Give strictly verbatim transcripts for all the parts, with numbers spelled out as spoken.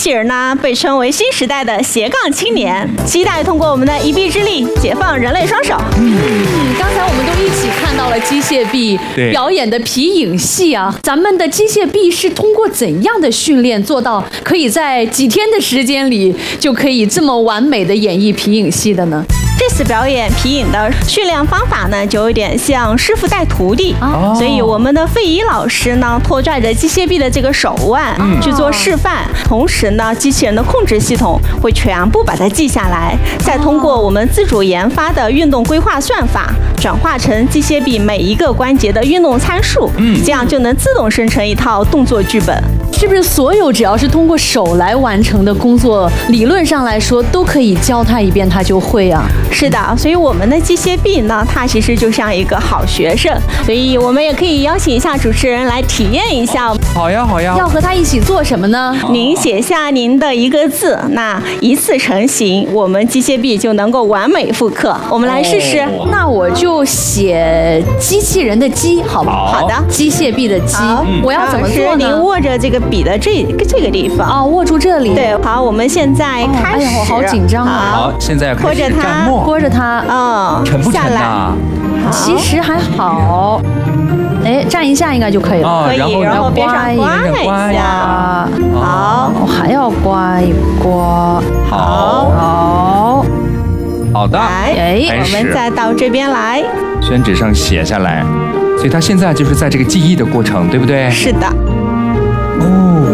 器人呢被称为新时代的斜杠青年，期待通过我们的一臂之力解放人类双手。 嗯，刚才我们都一起看到了机械臂表演的皮影戏啊，咱们的机械臂是通过怎样的训练做到可以在几天的时间里就可以这么完美的演绎皮影戏的呢？ 这次表演皮影的训练方法呢，就有点像师傅带徒弟，哦、所以我们的费仪老师呢，拖拽着机械臂的这个手腕、嗯、去做示范，同时呢，机器人的控制系统会全部把它记下来，再通过我们自主研发的运动规划算法，转化成机械臂每一个关节的运动参数，嗯，这样就能自动生成一套动作剧本。 是不是所有只要是通过手来完成的工作，理论上来说都可以教他一遍他就会啊？ 是的，所以我们的机械臂呢，它其实就像一个好学生，所以我们也可以邀请一下主持人来体验一下。 好呀，好呀。 要和他一起做什么呢？ 您写下您的一个字，那一次成型，我们机械臂就能够完美复刻。我们来试试。 哦、那我就写机器人的机，好不好？ 好的。 机械臂的机，我要怎么做呢？ 您握着这个笔的这这个地方。 哦，握住这里。 对，好，我们现在开始。 哦、哎呀，我好紧张啊！ 好，现在要开始蘸墨。 拖着它， 嗯， 沉不沉啊？ 其实还好，哎，蘸一下应该就可以了。 可以，然后边上刮一下，好， 还要刮一刮， 好， 好， 好的， 哎，我们再到这边来， 宣纸上写下来，所以它现在就是在这个记忆的过程，对不对？ 是的。 哦，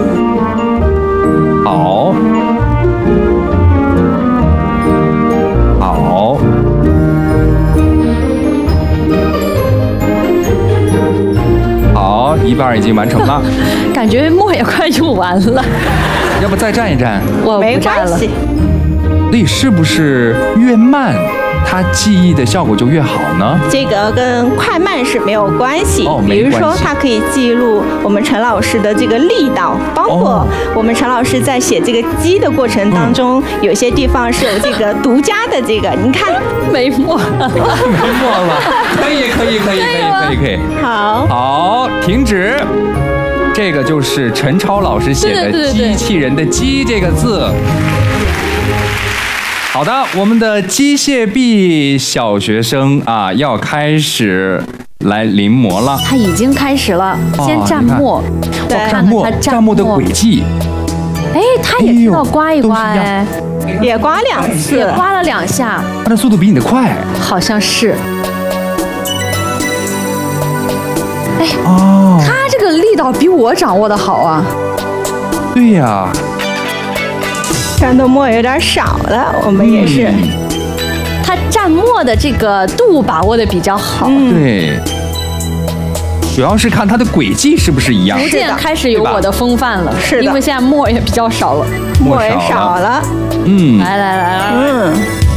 好。好，好，一半已经完成了， 感觉墨也快用完了， 要不再蘸一蘸？ 我没关系。 所以是不是越慢，它记忆的效果就越好呢？ 这个跟快慢是没有关系。 哦， 比如说，它可以记录我们陈老师的这个力道，包括我们陈老师在写这个鸡的过程当中，嗯、有些地方是有这个独家的这个，你看没墨了， 没墨了，可以，可以，可以，可以，可以，可以。 好， 好，停止。这个就是陈超老师写的“机器人的机”这个字。好的，我们的机械臂小学生啊，要开始来临摹了。 他已经开始了，先蘸墨， 对， 蘸墨，蘸墨的轨迹。 哎，他也知道刮一刮，哎， 也刮两次， 也刮了两下。 他的速度比你的快， 好像是。哎， 哦， 他这个力道比我掌握的好啊。 对呀。 蘸的墨有点少了，我们也是。嗯、 他蘸墨的这个度把握的比较好。 嗯、对，主要是看它的轨迹是不是一样。 逐渐开始有我的风范了， 是的， 因为现在墨也比较少了， 墨也少了。 嗯， 来来来来， 嗯，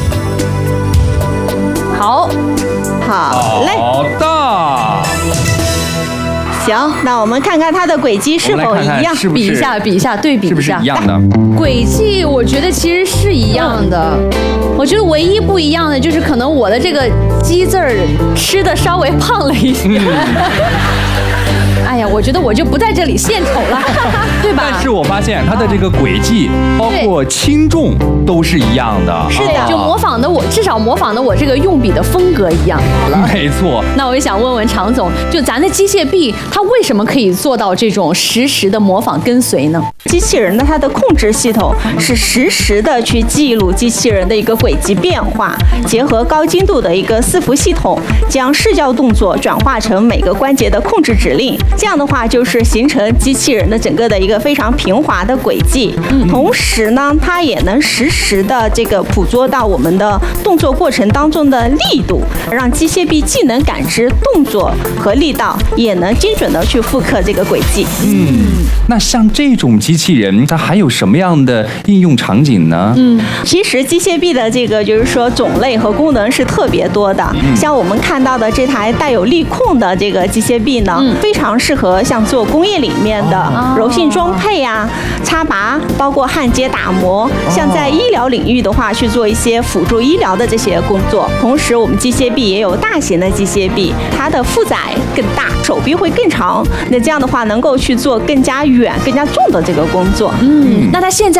好， 好嘞， 好的。 行，那我们看看它的轨迹是否一样， 是不是比一下，比一下，对比一下， 是不是一样的？ 轨迹我觉得其实是一样的，我觉得唯一不一样的就是可能我的这个“鸡”字儿吃的稍微胖了一些。嗯、哎呀，我觉得我就不在这里献丑了，对吧？ 但是我发现它的这个轨迹，包括轻重都是一样的。 是的，就模仿的我，至少模仿的我这个用笔的风格一样。好了， 没错。 那我也想问问常总，就咱的机械臂，它为什么可以做到这种实时的模仿跟随呢？ 机器人的它的控制系统是实时的去记录机器人的一个轨迹变化，结合高精度的一个伺服系统，将视觉动作转化成每个关节的控制指令。这样的话，就是形成机器人的整个的一个非常平滑的轨迹。嗯、同时呢，它也能实时的这个捕捉到我们的动作过程当中的力度，让机械臂既能感知动作和力道，也能精准的去复刻这个轨迹。 嗯，那像这种机器人，它还有什么样的应用场景呢？ 嗯，其实机械臂的这个就是说种类和功能是特别多的。嗯、像我们看到的这台带有力控的这个机械臂呢，嗯、非常适合像做工业里面的柔性装配呀、啊、插拔，包括焊接打磨。像在医疗领域的话，去做一些辅助医疗的这些工作。同时，我们机械臂也有大型的机械臂，它的负载更大，手臂会更长。那这样的话，能够去做更加远、更加重的这个工作。 嗯，那它现在